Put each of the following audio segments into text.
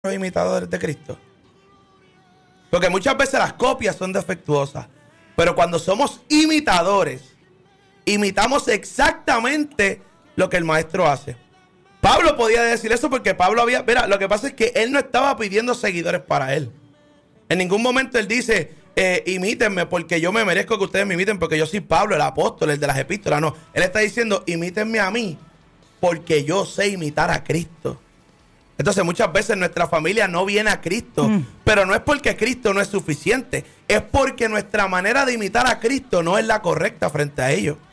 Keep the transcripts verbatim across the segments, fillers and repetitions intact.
los imitadores de Cristo? Porque muchas veces las copias son defectuosas, pero cuando somos imitadores, imitamos exactamente lo que el maestro hace. Pablo podía decir eso porque Pablo había... Mira, lo que pasa es que él no estaba pidiendo seguidores para él. En ningún momento él dice, eh, imítenme porque yo me merezco que ustedes me imiten porque yo soy Pablo, el apóstol, el de las epístolas. No, él está diciendo, imítenme a mí porque yo sé imitar a Cristo. Entonces muchas veces nuestra familia no viene a Cristo, mm. pero no es porque Cristo no es suficiente, es porque nuestra manera de imitar a Cristo no es la correcta frente a ellos.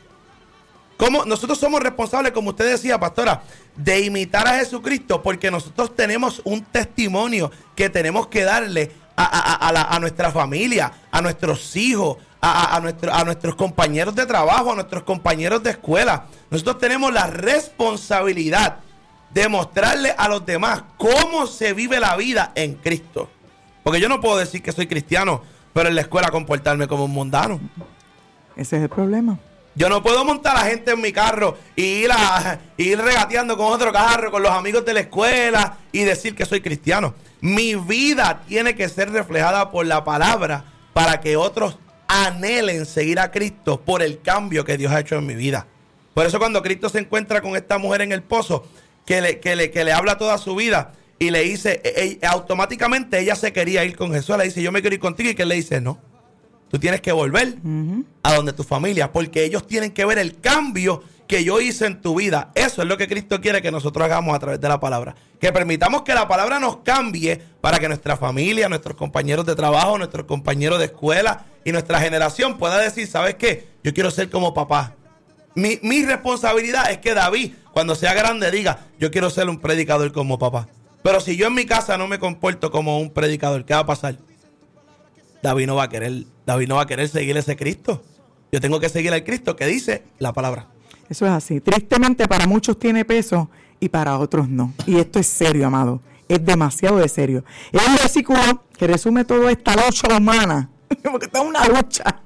Como nosotros somos responsables, como usted decía, pastora, de imitar a Jesucristo porque nosotros tenemos un testimonio que tenemos que darle a, a, a, la, a nuestra familia, a nuestros hijos, a, a, a, nuestro, a nuestros compañeros de trabajo, a nuestros compañeros de escuela. Nosotros tenemos la responsabilidad de mostrarle a los demás cómo se vive la vida en Cristo. Porque yo no puedo decir que soy cristiano, pero en la escuela comportarme como un mundano. Ese es el problema. Yo no puedo montar a la gente en mi carro y ir, a, ir regateando con otro carro, con los amigos de la escuela y decir que soy cristiano. Mi vida tiene que ser reflejada por la palabra para que otros anhelen seguir a Cristo por el cambio que Dios ha hecho en mi vida. Por eso cuando Cristo se encuentra con esta mujer en el pozo, que le, que le, que le habla toda su vida y le dice, e, e, automáticamente ella se quería ir con Jesús. Le dice, yo me quiero ir contigo. Y que él le dice, no. Tú tienes que volver uh-huh. a donde tu familia, porque ellos tienen que ver el cambio que yo hice en tu vida. Eso es lo que Cristo quiere que nosotros hagamos a través de la palabra. Que permitamos que la palabra nos cambie para que nuestra familia, nuestros compañeros de trabajo, nuestros compañeros de escuela y nuestra generación pueda decir, ¿sabes qué? Yo quiero ser como papá. Mi, mi responsabilidad es que David, cuando sea grande, diga, yo quiero ser un predicador como papá. Pero si yo en mi casa no me comporto como un predicador, ¿qué va a pasar? David no va a querer, David no va a querer seguir ese Cristo. Yo tengo que seguir al Cristo que dice la palabra. Eso es así. Tristemente para muchos tiene peso y para otros no. Y esto es serio, amado. Es demasiado de serio. Es un versículo que resume toda esta lucha humana. Porque está una lucha.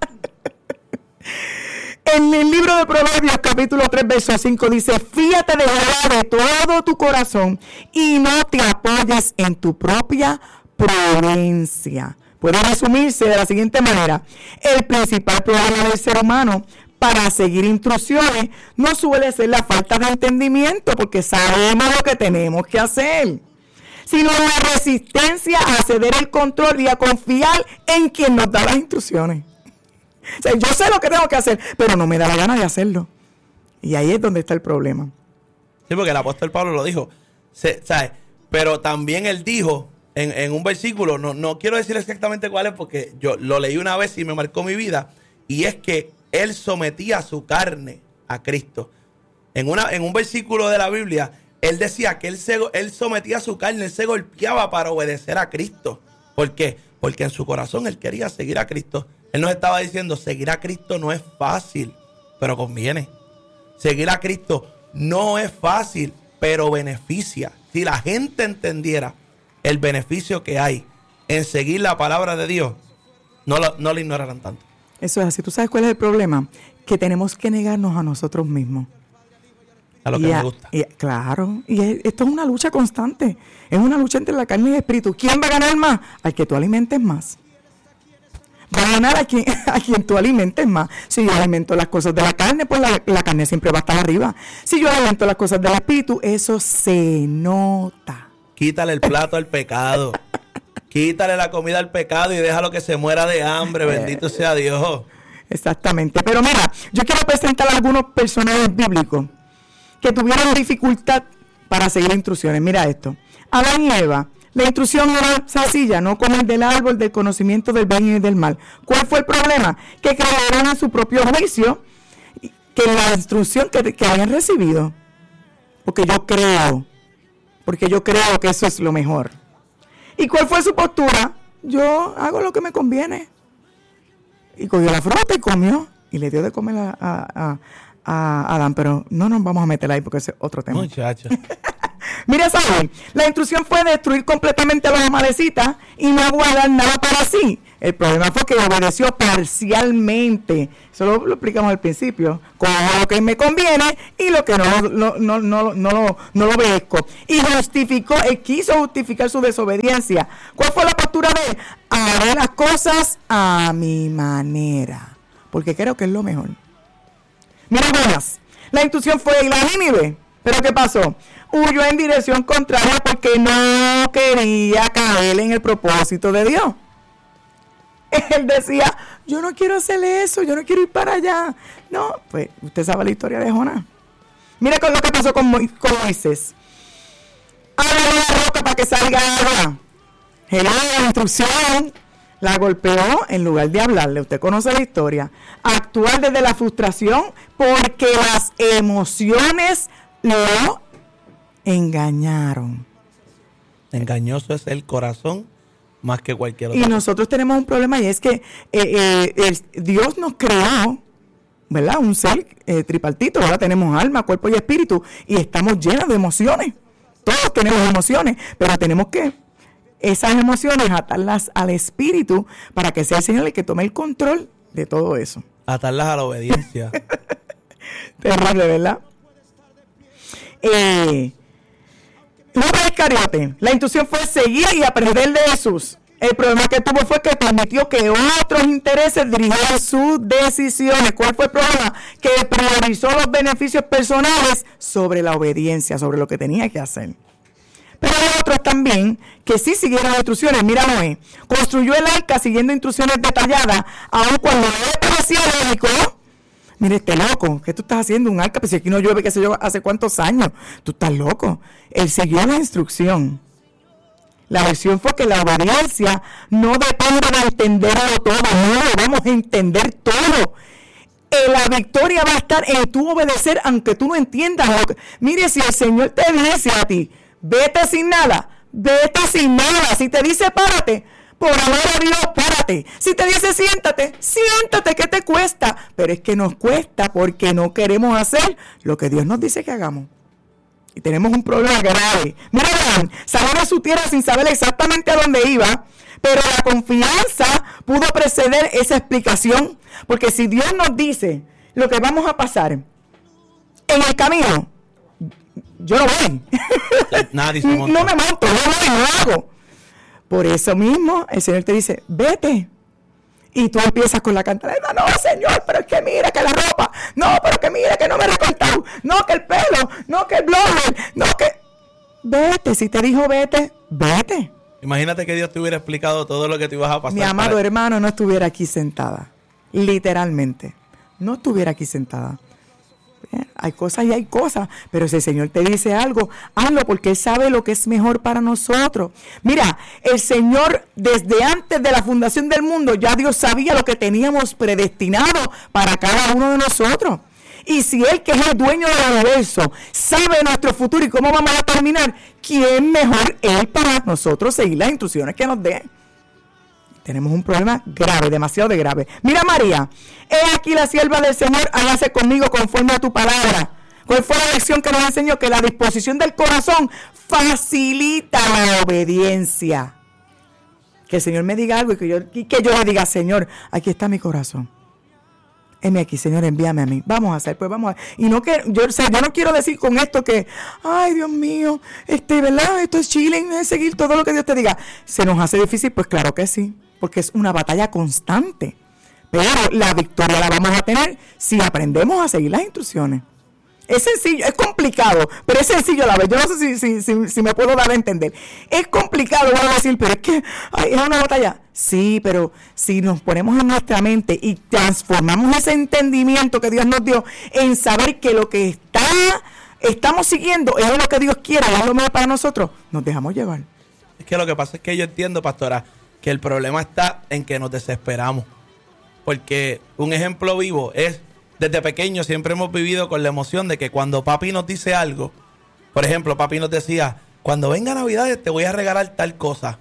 En el libro de Proverbios, capítulo tres, verso cinco, dice, fíate de Jehová de todo tu corazón y no te apoyes en tu propia prudencia. Puede resumirse de la siguiente manera. El principal problema del ser humano para seguir instrucciones no suele ser la falta de entendimiento, porque sabemos lo que tenemos que hacer, sino la resistencia a ceder el control y a confiar en quien nos da las instrucciones. O sea, yo sé lo que tengo que hacer, pero no me da la gana de hacerlo. Y ahí es donde está el problema. Sí, porque el apóstol Pablo lo dijo. Se, ¿sabes? Pero también él dijo en, en un versículo, no, no quiero decir exactamente cuál es porque yo lo leí una vez y me marcó mi vida, y es que él sometía su carne a Cristo. En, una, en un versículo de la Biblia, él decía que él, se, él sometía su carne, él se golpeaba para obedecer a Cristo. ¿Por qué? Porque en su corazón él quería seguir a Cristo. Él nos estaba diciendo, seguir a Cristo no es fácil, pero conviene. Seguir a Cristo no es fácil, pero beneficia. Si la gente entendiera el beneficio que hay en seguir la palabra de Dios, no lo, no lo ignorarán tanto. Eso es así. ¿Tú sabes cuál es el problema? Que tenemos que negarnos a nosotros mismos. A lo que y a, me gusta. Y, claro. Y es, esto es una lucha constante. Es una lucha entre la carne y el espíritu. ¿Quién va a ganar más? Al que tú alimentes más. Va a ganar a quien, a quien tú alimentes más. Si yo alimento las cosas de la carne, pues la, la carne siempre va a estar arriba. Si yo alimento las cosas del espíritu, eso se nota. Quítale el plato al pecado. Quítale la comida al pecado y déjalo que se muera de hambre. Bendito sea Dios. Exactamente. Pero mira, yo quiero presentar a algunos personajes bíblicos que tuvieron dificultad para seguir instrucciones. Mira esto. Adán y Eva. La instrucción era sencilla, no comer del árbol del conocimiento del bien y del mal. ¿Cuál fue el problema? Que creyeron en su propio juicio que la instrucción que, que habían recibido. Porque yo creo, porque yo creo que eso es lo mejor. ¿Y cuál fue su postura? Yo hago lo que me conviene. Y cogió la fruta y comió. Y le dio de comer a, a, a, a Adán. Pero no nos vamos a meter ahí porque ese es otro tema. Muchacho. Mira, Saúl, la instrucción fue destruir completamente a los amalecitas y no guardar nada para sí. El problema fue que obedeció parcialmente. Eso lo, lo explicamos al principio. Con lo que me conviene y lo que no, no, no, no, no, no, no lo obedezco. Y justificó, él quiso justificar su desobediencia. ¿Cuál fue la postura de él? Haré las cosas a mi manera. Porque creo que es lo mejor. Mira, buenas. La instrucción fue ir a Nínive. ¿Pero qué pasó? Huyó en dirección contraria porque no quería caer en el propósito de Dios. Él decía, yo no quiero hacer eso, yo no quiero ir para allá. No, pues usted sabe la historia de Jonás. Mira con lo que pasó con, Mo- con Moisés. Abre la roca para que salga agua. Él la instrucción, la golpeó en lugar de hablarle. Usted conoce la historia. Actuar desde la frustración porque las emociones lo engañaron. Engañoso es el corazón más que cualquier otro. Y nosotros tenemos un problema y es que eh, eh, el, Dios nos creó, ¿verdad? Un ser eh, tripartito, ¿verdad? Tenemos alma, cuerpo y espíritu y estamos llenos de emociones. Todos tenemos emociones, pero tenemos que esas emociones atarlas al espíritu para que sea el Señor el que tome el control de todo eso. Atarlas a la obediencia. Terrible, ¿verdad? Eh, Judas Iscariote, la instrucción fue seguir y aprender de Jesús. El problema que tuvo fue que permitió que otros intereses dirigieran sus decisiones. ¿Cuál fue el problema? Que priorizó los beneficios personales sobre la obediencia, sobre lo que tenía que hacer. Pero hay otros también que sí siguieron las instrucciones. Mira, Noé construyó el arca siguiendo instrucciones detalladas, aun cuando no le parecía lógico. Mire, este loco, ¿qué tú estás haciendo? Un arca, pues si aquí no llueve, qué sé yo, hace cuántos años. Tú estás loco. Él siguió la instrucción. La versión fue que la obediencia no depende de entenderlo todo. No, vamos a entender todo. Eh, la victoria va a estar en tú obedecer, aunque tú no entiendas lo que... Mire, si el Señor te dice a ti, vete sin nada, vete sin nada. Si te dice párate, por amor a Dios, párate. Si te dice siéntate, siéntate, ¿qué te cuesta? Pero es que nos cuesta porque no queremos hacer lo que Dios nos dice que hagamos. Y tenemos un problema grave. Mira, Abraham salió de su tierra sin saber exactamente a dónde iba, pero la confianza pudo preceder esa explicación. Porque si Dios nos dice lo que vamos a pasar en el camino, yo no voy. Nadie se monta. No me monto, no voy, no hago. Por eso mismo el Señor te dice, vete. Y tú empiezas con la cantaleta, no, Señor, pero es que mira que la ropa, no, pero que mira que no me he recortado, no, que el pelo, no, que el blower, no, que... Vete, si te dijo vete, vete. Imagínate que Dios te hubiera explicado todo lo que te ibas a pasar. Mi amado para... hermano no estuviera aquí sentada, literalmente, no estuviera aquí sentada. Bien, hay cosas y hay cosas, pero si el Señor te dice algo, hazlo porque Él sabe lo que es mejor para nosotros. Mira, el Señor desde antes de la fundación del mundo, ya Dios sabía lo que teníamos predestinado para cada uno de nosotros. Y si Él, que es el dueño del universo, sabe nuestro futuro y cómo vamos a terminar, ¿quién mejor Él para nosotros seguir las instrucciones que nos dé? Tenemos un problema grave, demasiado de grave. Mira, María, he aquí la sierva del Señor, hágase conmigo conforme a tu palabra. ¿Cuál fue la lección que nos enseñó? Que la disposición del corazón facilita la obediencia. Que el Señor me diga algo y que yo, y que yo le diga, Señor, aquí está mi corazón. Heme aquí, Señor, envíame a mí. Vamos a hacer, pues vamos a... Y no que, yo, o sea, yo no quiero decir con esto que, ay, Dios mío, este, ¿verdad? Esto es chilling, es seguir todo lo que Dios te diga. ¿Se nos hace difícil? Pues claro que sí, porque es una batalla constante. Pero la victoria la vamos a tener si aprendemos a seguir las instrucciones. Es sencillo, es complicado, pero es sencillo a la vez. Yo no sé si, si, si, si me puedo dar a entender. Es complicado, voy a decir, pero es que ay, es una batalla. Sí, pero si nos ponemos en nuestra mente y transformamos ese entendimiento que Dios nos dio en saber que lo que está estamos siguiendo es lo que Dios quiere, es lo mejor para nosotros, nos dejamos llevar. Es que lo que pasa es que yo entiendo, pastora, que el problema está en que nos desesperamos. Porque un ejemplo vivo es... Desde pequeños siempre hemos vivido con la emoción de que cuando papi nos dice algo, por ejemplo, papi nos decía, cuando venga Navidad te voy a regalar tal cosa.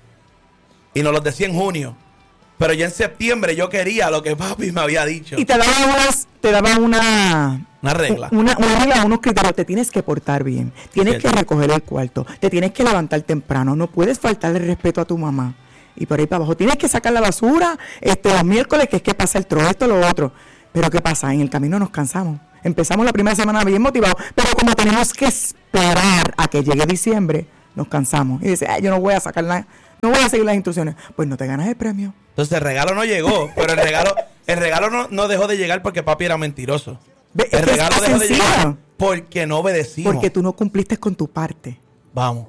Y nos lo decía en junio. Pero ya en septiembre yo quería lo que papi me había dicho. Y te daban unas, te daban una... Una regla. Una, una regla, unos criterios. Te tienes que portar bien. Tienes Cierto. que recoger el cuarto. Te tienes que levantar temprano. No puedes faltarle respeto a tu mamá. y por ahí para abajo. Tienes que sacar la basura este, los miércoles, que es que pasa el tro, esto, lo otro. Pero ¿qué pasa? En el camino nos cansamos. Empezamos la primera semana bien motivados, pero como tenemos que esperar a que llegue diciembre, nos cansamos. Y dice, ay, yo no voy a sacar nada, no voy a seguir las instrucciones. Pues no te ganas el premio. Entonces el regalo no llegó, pero el regalo, el regalo no, no dejó de llegar porque papi era mentiroso. Ve, el regalo dejó de sencillo. llegar porque no obedecimos. Porque tú no cumpliste con tu parte. Vamos.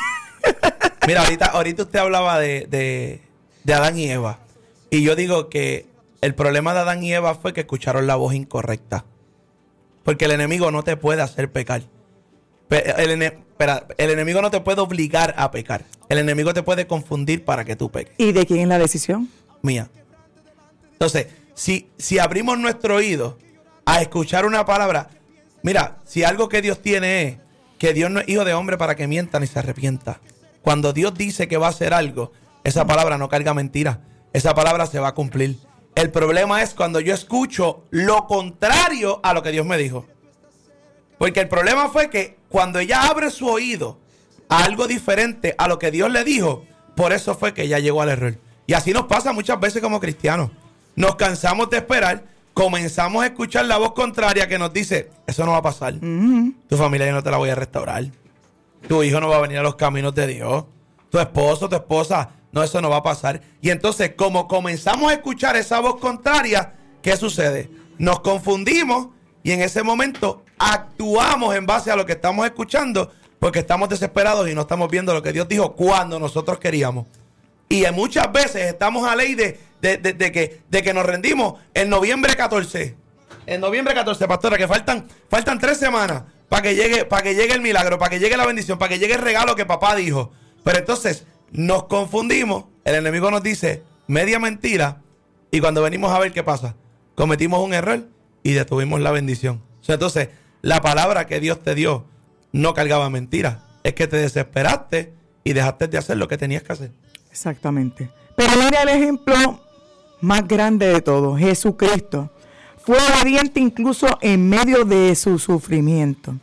Mira, ahorita, ahorita usted hablaba de, de, de Adán y Eva. Y yo digo que el problema de Adán y Eva fue que escucharon la voz incorrecta. Porque el enemigo no te puede hacer pecar. El, ene, espera, el enemigo no te puede obligar a pecar. El enemigo te puede confundir para que tú peques. ¿Y de quién es la decisión? Mía. Entonces, si, si abrimos nuestro oído a escuchar una palabra, mira, si algo que Dios tiene es que Dios no es hijo de hombre para que mienta ni se arrepienta. Cuando Dios dice que va a hacer algo, esa palabra no carga mentira. Esa palabra se va a cumplir. El problema es cuando yo escucho lo contrario a lo que Dios me dijo. Porque el problema fue que cuando ella abre su oído a algo diferente a lo que Dios le dijo, por eso fue que ella llegó al error. Y así nos pasa muchas veces como cristianos. Nos cansamos de esperar, comenzamos a escuchar la voz contraria que nos dice, eso no va a pasar. Uh-huh. Tu familia yo no te la voy a restaurar. Tu hijo no va a venir a los caminos de Dios. Tu esposo, tu esposa, no, eso no va a pasar. Y entonces, como comenzamos a escuchar esa voz contraria, ¿qué sucede? Nos confundimos y en ese momento actuamos en base a lo que estamos escuchando porque estamos desesperados y no estamos viendo lo que Dios dijo cuando nosotros queríamos. Y muchas veces estamos a ley de, de, de, de, que, de que nos rendimos en noviembre catorce. En noviembre catorce, pastora, que faltan, faltan tres semanas para que llegue, para que llegue el milagro, para que llegue la bendición, para que llegue el regalo que papá dijo. Pero entonces nos confundimos, el enemigo nos dice media mentira y cuando venimos a ver qué pasa, cometimos un error y detuvimos la bendición. O sea, entonces, la palabra que Dios te dio no cargaba mentiras. Es que te desesperaste y dejaste de hacer lo que tenías que hacer. Exactamente. Pero mira el ejemplo más grande de todo. Jesucristo fue obediente incluso en medio de su sufrimiento.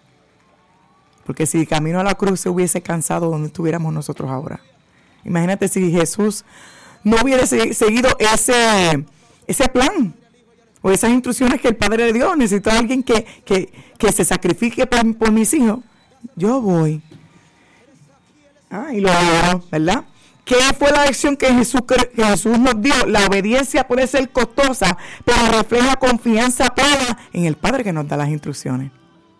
Porque si camino a la cruz se hubiese cansado, ¿dónde estuviéramos nosotros ahora? Imagínate si Jesús no hubiese seguido ese, ese plan o esas instrucciones que el Padre le dio. Necesito a alguien que, que, que se sacrifique por, por mis hijos. Yo voy. Ah, y lo logró, ¿verdad? ¿Qué fue la lección que Jesús, que Jesús nos dio? La obediencia puede ser costosa, pero refleja confianza plena en el Padre que nos da las instrucciones.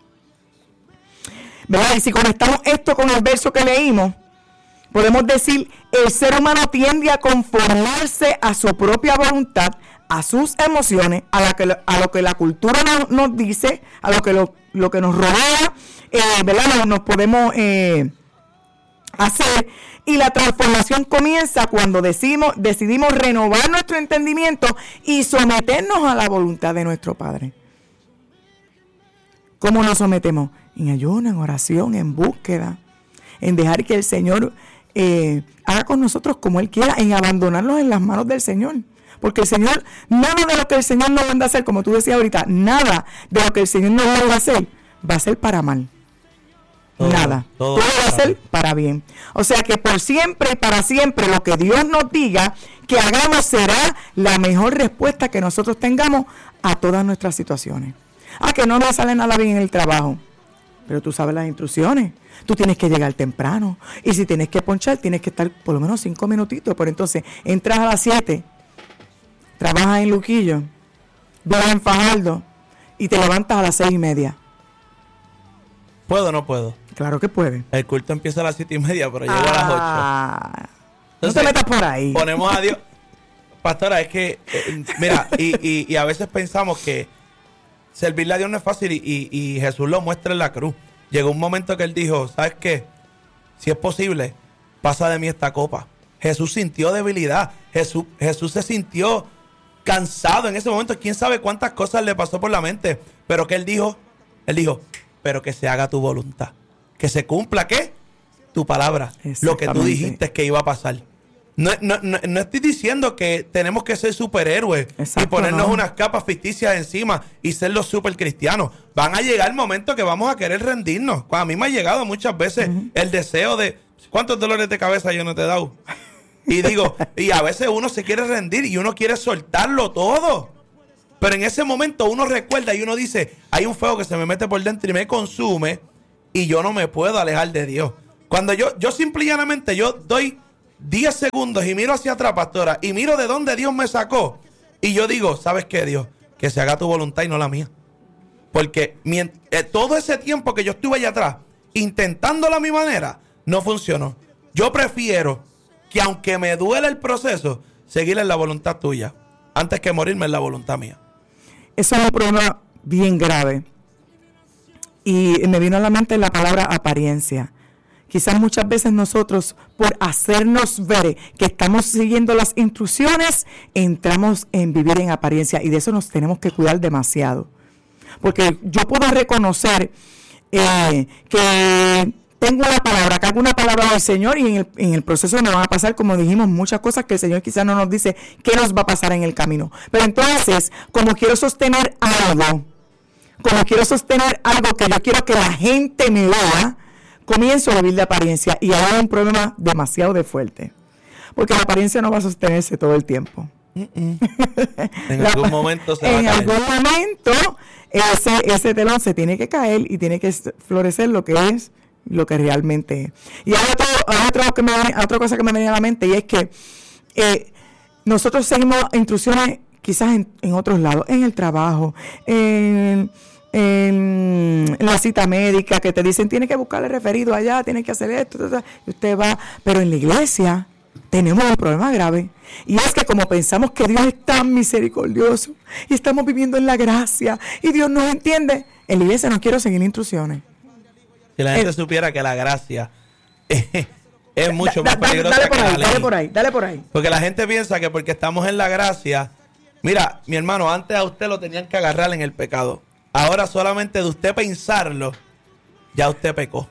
¿Verdad? Y si conectamos esto con el verso que leímos, podemos decir, el ser humano tiende a conformarse a su propia voluntad, a sus emociones, a, la que, a lo que la cultura nos, nos dice, a lo que, lo, lo que nos rodea, eh, ¿verdad? Nos, nos podemos eh, hacer. Y la transformación comienza cuando decidimos, decidimos renovar nuestro entendimiento y someternos a la voluntad de nuestro Padre. ¿Cómo nos sometemos? En ayuno, en oración, en búsqueda, en dejar que el Señor eh, haga con nosotros como Él quiera, en abandonarnos en las manos del Señor. Porque el Señor, nada de lo que el Señor nos manda a hacer, como tú decías ahorita, nada de lo que el Señor nos manda a hacer, va a ser para mal. Todo, nada. Todo, todo va a ser para bien. O sea que por siempre y para siempre lo que Dios nos diga que hagamos será la mejor respuesta que nosotros tengamos a todas nuestras situaciones. Ah, que no me sale nada bien en el trabajo. Pero tú sabes las instrucciones. Tú tienes que llegar temprano. Y si tienes que ponchar, tienes que estar por lo menos cinco minutitos. Pero entonces, entras a las siete, trabajas en Luquillo, vas en Fajardo y te levantas a las seis y media. ¿Puedo o no puedo? Claro que puede. El culto empieza a las siete y media, pero llego ah, a las ocho. Entonces, no te metas por ahí. Ponemos a Dios. Pastora, es que, eh, mira, y, y, y a veces pensamos que servirle a Dios no es fácil y, y, y Jesús lo muestra en la cruz. Llegó un momento que Él dijo, ¿sabes qué? Si es posible, pasa de mí esta copa. Jesús sintió debilidad. Jesús, Jesús se sintió cansado en ese momento. ¿Quién sabe cuántas cosas le pasó por la mente? Pero ¿qué Él dijo? Él dijo, pero que se haga tu voluntad. Que se cumpla, ¿qué? Tu palabra. Lo que tú dijiste que iba a pasar. No, no, no, no estoy diciendo que tenemos que ser superhéroes. Exacto, y ponernos no. unas capas ficticias encima y ser los super cristianos. Van a llegar momentos que vamos a querer rendirnos. A mí me ha llegado muchas veces uh-huh. el deseo de... ¿Cuántos dolores de cabeza yo no te he dado? Y digo, y a veces uno se quiere rendir y uno quiere soltarlo todo. Pero en ese momento uno recuerda y uno dice, hay un fuego que se me mete por dentro y me consume y yo no me puedo alejar de Dios. Cuando yo, yo simple y llanamente, yo doy diez segundos y miro hacia atrás, pastora, y miro de dónde Dios me sacó. Y yo digo, ¿sabes qué, Dios? Que se haga tu voluntad y no la mía. Porque mient- eh, todo ese tiempo que yo estuve allá atrás, intentándolo a mi manera, no funcionó. Yo prefiero que aunque me duele el proceso, seguir en la voluntad tuya, antes que morirme en la voluntad mía. Eso es un problema bien grave. Y me vino a la mente la palabra apariencia. Quizás muchas veces nosotros, por hacernos ver que estamos siguiendo las instrucciones, entramos en vivir en apariencia. Y de eso nos tenemos que cuidar demasiado. Porque yo puedo reconocer eh, que tengo una palabra, que hago una palabra del Señor y en el, en el proceso me van a pasar, como dijimos, muchas cosas que el Señor quizás no nos dice qué nos va a pasar en el camino. Pero entonces, como quiero sostener algo, como quiero sostener algo que yo quiero que la gente me vea, comienzo a vivir de apariencia y ahora hay un problema demasiado de fuerte. Porque la apariencia no va a sostenerse todo el tiempo. en la, algún momento se va En a caer. algún momento ese, ese telón se tiene que caer y tiene que florecer lo que es, lo que realmente es. Y hay, otro, hay otro que me, otra cosa que me venía a la mente y es que eh, nosotros seguimos instrucciones quizás en, en otros lados, en el trabajo, en... en la cita médica que te dicen tiene que buscarle referido allá, tiene que hacer esto, y usted va, pero en la iglesia tenemos un problema grave y es que como pensamos que Dios es tan misericordioso y estamos viviendo en la gracia y Dios nos entiende, en la iglesia no quiero seguir instrucciones. Si la gente Eh, supiera que la gracia es, es mucho da, más da, peligrosa dale por que ahí, la ley. dale por ahí, dale por ahí. Porque la gente piensa que porque estamos en la gracia, mira, mi hermano, antes a usted lo tenían que agarrar en el pecado. Ahora solamente de usted pensarlo, ya usted pecó.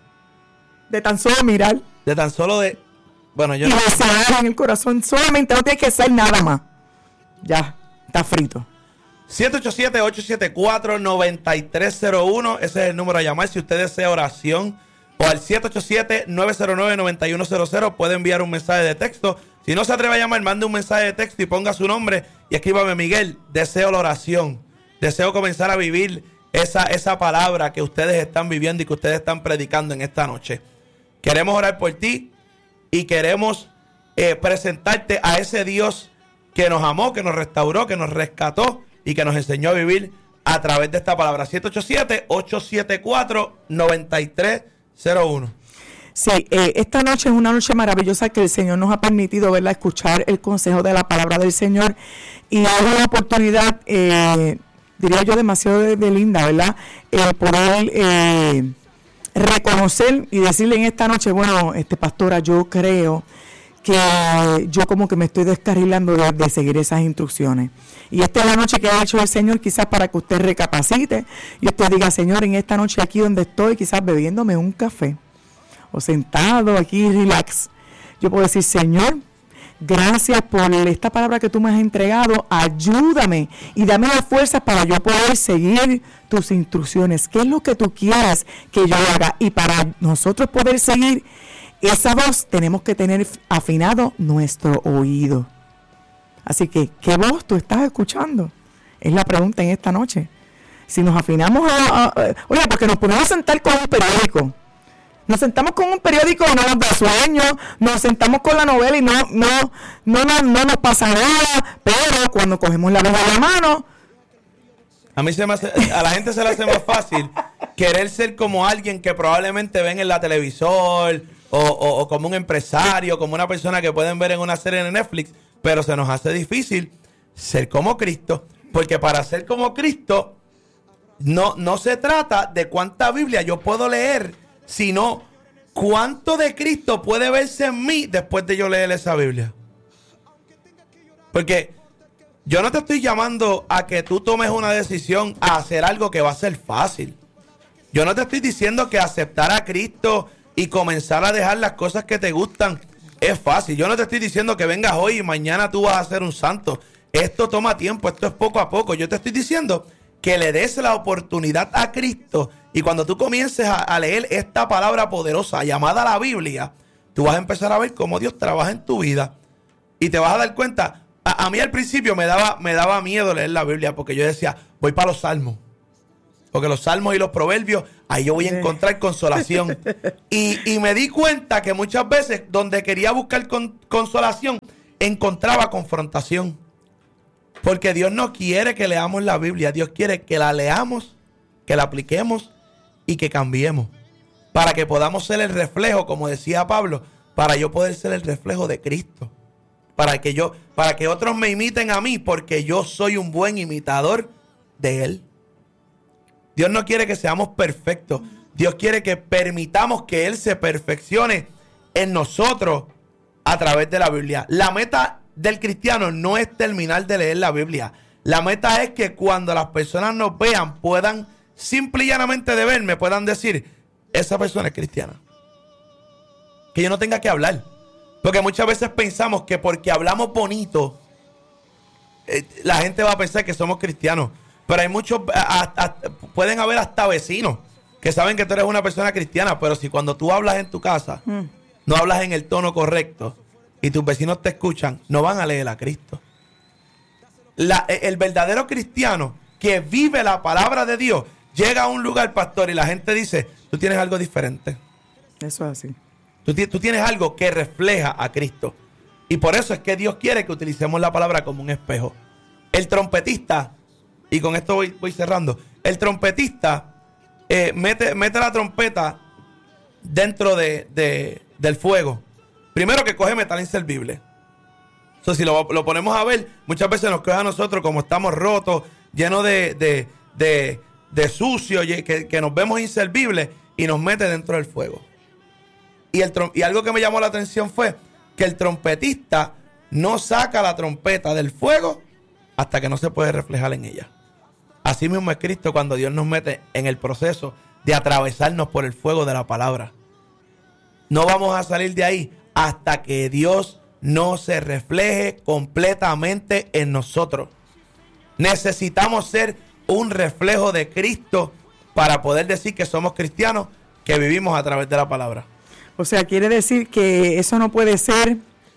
De tan solo mirar De tan solo de... Bueno, yo y no... desear en el corazón, solamente no tiene que ser nada más. Ya, está frito. siete ocho siete, ocho siete cuatro, nueve tres cero uno. Ese es el número a llamar si usted desea oración. O al siete ocho siete, nueve cero nueve, nueve uno cero cero. Puede enviar un mensaje de texto. Si no se atreve a llamar, mande un mensaje de texto y ponga su nombre. Y escríbame, Miguel, deseo la oración. Deseo comenzar a vivir esa, esa palabra que ustedes están viviendo y que ustedes están predicando en esta noche. Queremos orar por ti y queremos eh, presentarte a ese Dios que nos amó, que nos restauró, que nos rescató y que nos enseñó a vivir a través de esta palabra. siete ocho siete, ocho siete cuatro, nueve tres cero uno. Sí, eh, esta noche es una noche maravillosa que el Señor nos ha permitido, ¿verdad?, escuchar el consejo de la palabra del Señor y es una oportunidad, eh, diría yo, demasiado de, de linda, ¿verdad?, el poder eh, reconocer y decirle en esta noche, bueno, este pastora, yo creo que yo como que me estoy descarrilando de, de seguir esas instrucciones. Y esta es la noche que ha hecho el Señor quizás para que usted recapacite y usted diga, Señor, en esta noche aquí donde estoy, quizás bebiéndome un café o sentado aquí, relax, yo puedo decir, Señor, gracias por esta palabra que tú me has entregado, ayúdame y dame las fuerzas para yo poder seguir tus instrucciones. ¿Qué es lo que tú quieras que yo haga? Y para nosotros poder seguir esa voz, tenemos que tener afinado nuestro oído. Así que, ¿qué voz tú estás escuchando? Es la pregunta en esta noche. Si nos afinamos a... a, a oye, porque nos ponemos a sentar con un periódico. Nos sentamos con un periódico y no nos da sueño, nos sentamos con la novela y no, no, no, no, no nos pasa nada, pero cuando cogemos la Biblia en la mano... A mí se me hace, a la gente se le hace más fácil querer ser como alguien que probablemente ven en la televisor o, o, o como un empresario, como una persona que pueden ver en una serie de Netflix, pero se nos hace difícil ser como Cristo, porque para ser como Cristo no, no se trata de cuánta Biblia yo puedo leer, sino cuánto de Cristo puede verse en mí después de yo leer esa Biblia. Porque yo no te estoy llamando a que tú tomes una decisión a hacer algo que va a ser fácil. Yo no te estoy diciendo que aceptar a Cristo y comenzar a dejar las cosas que te gustan es fácil. Yo no te estoy diciendo que vengas hoy y mañana tú vas a ser un santo. Esto toma tiempo, esto es poco a poco. Yo te estoy diciendo que le des la oportunidad a Cristo y cuando tú comiences a, a leer esta palabra poderosa llamada la Biblia, tú vas a empezar a ver cómo Dios trabaja en tu vida. Y te vas a dar cuenta, a, a mí al principio me daba, me daba miedo leer la Biblia porque yo decía, voy para los salmos. Porque los salmos y los proverbios, ahí yo voy a encontrar consolación. Y, y me di cuenta que muchas veces donde quería buscar con, consolación, encontraba confrontación. Porque Dios no quiere que leamos la Biblia. Dios quiere que la leamos, que la apliquemos y que cambiemos. Para que podamos ser el reflejo, como decía Pablo, para yo poder ser el reflejo de Cristo. Para que yo, para que otros me imiten a mí, porque yo soy un buen imitador de Él. Dios no quiere que seamos perfectos. Dios quiere que permitamos que Él se perfeccione en nosotros a través de la Biblia. La meta del cristiano no es terminar de leer la Biblia. La meta es que cuando las personas nos vean, puedan, simple y llanamente de verme, puedan decir, esa persona es cristiana. Que yo no tenga que hablar. Porque muchas veces pensamos que porque hablamos bonito, eh, la gente va a pensar que somos cristianos. Pero hay muchos, a, a, pueden haber hasta vecinos que saben que tú eres una persona cristiana, pero si cuando tú hablas en tu casa, mm. no hablas en el tono correcto y tus vecinos te escuchan, no van a leer a Cristo. La, el verdadero cristiano que vive la palabra de Dios llega a un lugar, pastor, y la gente dice, tú tienes algo diferente. Eso es así. Tú, tú tienes algo que refleja a Cristo. Y por eso es que Dios quiere que utilicemos la palabra como un espejo. El trompetista... Y con esto voy, voy cerrando. El trompetista eh, mete, mete la trompeta dentro de, de, del fuego. Primero que coge metal inservible. O sea, si lo, lo ponemos a ver, muchas veces nos coge a nosotros como estamos rotos, llenos de, de, de, de sucio, que, que nos vemos inservibles y nos mete dentro del fuego. Y, el, y algo que me llamó la atención fue que el trompetista no saca la trompeta del fuego hasta que no se puede reflejar en ella. Así mismo es Cristo cuando Dios nos mete en el proceso de atravesarnos por el fuego de la palabra. No vamos a salir de ahí hasta que Dios no se refleje completamente en nosotros. Necesitamos ser un reflejo de Cristo para poder decir que somos cristianos, que vivimos a través de la palabra. O sea, quiere decir que eso no puede ser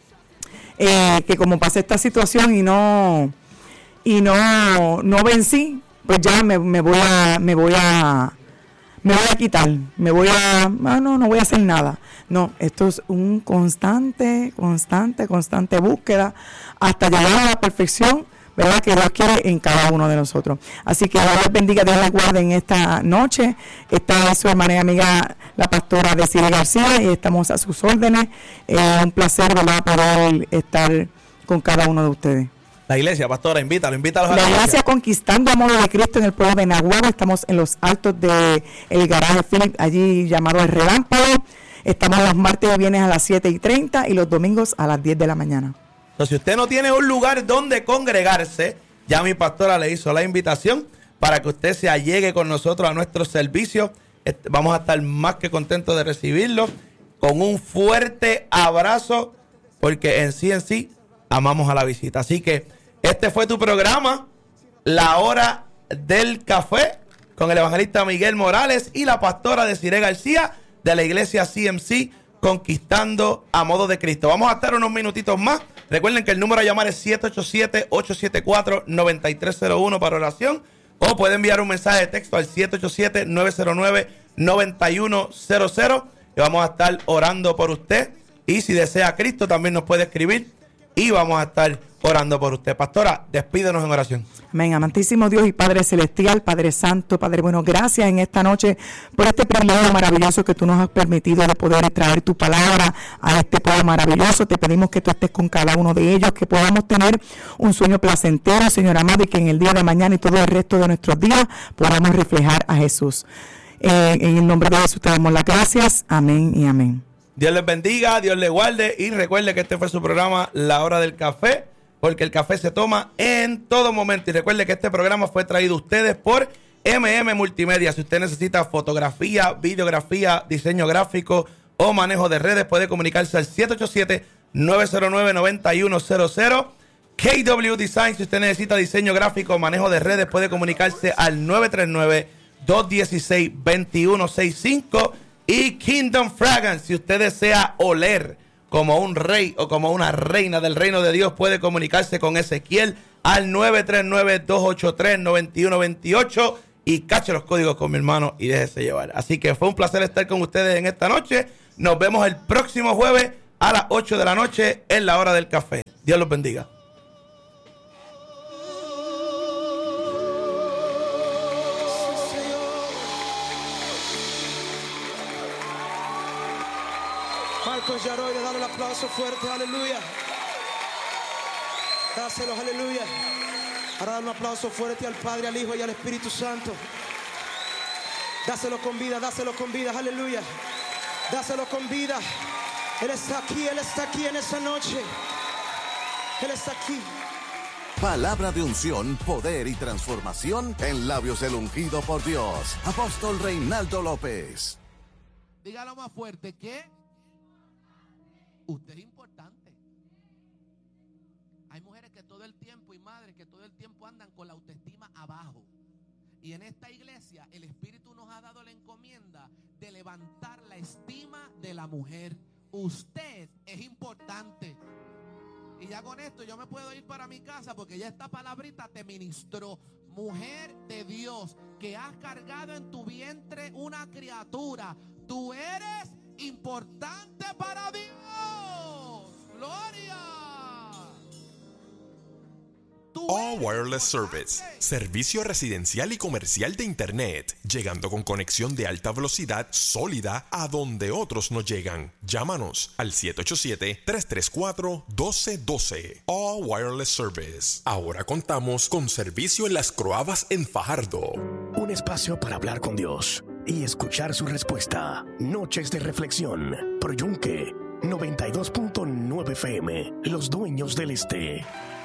eh, que como pasé esta situación y no y no no vencí, pues ya me, me voy a me voy a me voy a quitar, me voy a ah, no no voy a hacer nada. No, esto es un constante, constante, constante búsqueda hasta llegar a la perfección, ¿verdad? Que Dios quiere en cada uno de nosotros. Así que Dios les bendiga, Dios les guarde en esta noche. Está su hermana y amiga, la pastora Desiree García, y estamos a sus órdenes. Es eh, un placer, ¿verdad?, poder estar con cada uno de ustedes. La iglesia, pastora, invítalo, invítalo a la, la iglesia. iglesia Conquistando a Modo de Cristo en el pueblo de Naguabo. Estamos en los altos del garaje Philip, allí llamado El Relámpago. Estamos los martes y viernes a las siete y treinta y los domingos a las diez de la mañana. Entonces, si usted no tiene un lugar donde congregarse, ya mi pastora le hizo la invitación para que usted se allegue con nosotros a nuestro servicio. Vamos a estar más que contentos de recibirlo con un fuerte abrazo, porque en sí en sí amamos a la visita. Así que este fue tu programa, La Hora del Café, con el evangelista Miguel Morales y la pastora Desiree García de la iglesia C M C, Conquistando a Modo de Cristo. Vamos a estar unos minutitos más. Recuerden que el número a llamar es siete ocho siete, ocho siete cuatro, nueve tres cero uno para oración. O puede enviar un mensaje de texto al siete ocho siete, nueve cero nueve, nueve uno cero cero. Y vamos a estar orando por usted. Y si desea a Cristo, también nos puede escribir. Y vamos a estar orando por usted. Pastora, despídenos en oración. Amén. Amantísimo Dios y Padre Celestial, Padre Santo, Padre bueno, gracias en esta noche por este privilegio maravilloso que tú nos has permitido de poder traer tu palabra a este pueblo maravilloso. Te pedimos que tú estés con cada uno de ellos, que podamos tener un sueño placentero, Señor amado, y que en el día de mañana y todo el resto de nuestros días podamos reflejar a Jesús. Eh, en el nombre de Jesús te damos las gracias. Amén y amén. Dios les bendiga, Dios les guarde, y recuerde que este fue su programa La Hora del Café, porque el café se toma en todo momento. Y recuerde que este programa fue traído a ustedes por M M Multimedia. Si usted necesita fotografía, videografía, diseño gráfico o manejo de redes, puede comunicarse al siete ocho siete, nueve cero nueve, nueve uno cero cero. K W Design, si usted necesita diseño gráfico o manejo de redes, puede comunicarse al nueve tres nueve, dos uno seis, dos uno seis cinco. Y Kingdom Fragrance, si usted desea oler como un rey o como una reina del reino de Dios, puede comunicarse con Ezequiel al nueve tres nueve, dos ocho tres, nueve uno dos ocho y cache los códigos con mi hermano y déjese llevar. Así que fue un placer estar con ustedes en esta noche. Nos vemos el próximo jueves a las ocho de la noche en la hora del café. Dios los bendiga. Marcos Yaroy, dale un aplauso fuerte, aleluya. Dáselo, aleluya. Ahora dale un aplauso fuerte al Padre, al Hijo y al Espíritu Santo. Dáselo con vida, dáselo con vida, aleluya. Dáselo con vida. Él está aquí, Él está aquí en esa noche. Él está aquí. Palabra de unción, poder y transformación en labios del ungido por Dios. Apóstol Reinaldo López. Dígalo más fuerte, que usted es importante. Hay mujeres que todo el tiempo y madres que todo el tiempo andan con la autoestima abajo. Y en esta iglesia el Espíritu nos ha dado la encomienda de levantar la estima de la mujer. Usted es importante. Y ya con esto yo me puedo ir para mi casa porque ya esta palabrita te ministró. Mujer de Dios, que has cargado en tu vientre una criatura. Tú eres importante para Dios. Gloria. All Wireless Service, servicio residencial y comercial de Internet, llegando con conexión de alta velocidad sólida a donde otros no llegan. Llámanos al siete ocho siete, tres tres cuatro, uno dos uno dos. All Wireless Service. Ahora contamos con servicio en Las Croabas en Fajardo. Un espacio para hablar con Dios y escuchar su respuesta. Noches de reflexión. Pro Yunque noventa y dos punto nueve F M. Los dueños del este.